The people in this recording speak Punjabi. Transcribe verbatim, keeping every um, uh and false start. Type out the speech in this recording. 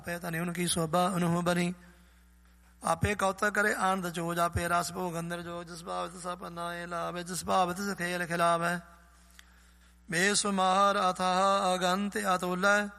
ਆਪੇ ਧਨੀ ਉਨ ਕੀ ਸੋਭਾ ਅਨੁਹ ਬਨੀ। ਆਪੇ ਕੌਤਕ ਕਰੇ ਆਨੰਦ ਚੋਜ, ਆਪੇ ਰਸ ਭੋਗ ਅੰਦਰ ਜੋ। ਜਿਸ ਭਾਵ ਤਿਸ ਆਪਨਾਏ ਲਾਭੈ, ਜਿਸ ਭਾਵ ਤਿਸ ਖੇਲ ਖਿਲਾਵੈ। ਬੇਸੁਮਾਰ ਅਥਾਹ ਅਗੰਤ ਅਤੁਲੈ,